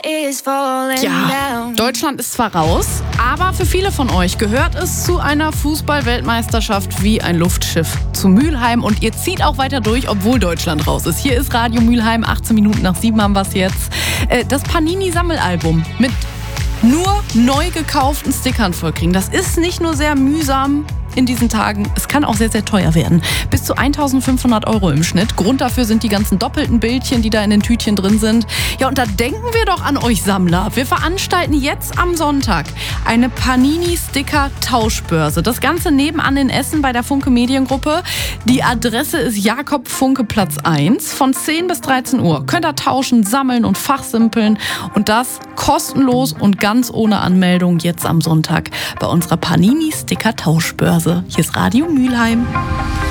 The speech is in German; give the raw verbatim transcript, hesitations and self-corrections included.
Ja, Deutschland ist zwar raus, aber für viele von euch gehört es zu einer Fußball-Weltmeisterschaft wie ein Luftschiff zu Mülheim. Und ihr zieht auch weiter durch, obwohl Deutschland raus ist. Hier ist Radio Mülheim, achtzehn Minuten nach sieben haben wir es jetzt. Das Panini-Sammelalbum mit nur neu gekauften Stickern vollkriegen. Das ist nicht nur sehr mühsam in diesen Tagen, es kann auch sehr, sehr teuer werden. Bis zu eintausendfünfhundert Euro im Schnitt. Grund dafür sind die ganzen doppelten Bildchen, die da in den Tütchen drin sind. Ja, und da denken wir doch an euch Sammler. Wir veranstalten jetzt am Sonntag eine Panini-Sticker-Tauschbörse. Das Ganze nebenan in Essen bei der Funke Mediengruppe. Die Adresse ist Jakob Funke Platz eins. Von zehn bis dreizehn Uhr könnt ihr tauschen, sammeln und fachsimpeln. Und das kostenlos und ganz ohne Anmeldung jetzt am Sonntag bei unserer Panini-Sticker-Tauschbörse. Hier ist Radio Mülheim.